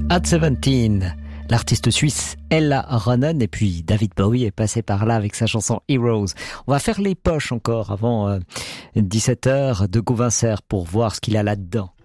Hot 17, l'artiste suisse Ella Ronan, et puis David Bowie est passé par là avec sa chanson Heroes. On va faire les poches encore avant 17h de Gauvin pour voir ce qu'il a là-dedans.